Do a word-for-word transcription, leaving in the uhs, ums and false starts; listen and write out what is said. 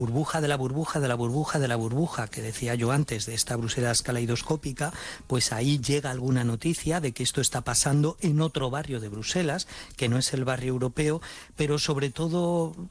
burbuja de la burbuja de la burbuja de la burbuja que decía yo antes, de esta Bruselas caleidoscópica, pues ahí llega alguna noticia de que esto está pasando en otro barrio de Bruselas, que no es el barrio europeo, pero sobre todo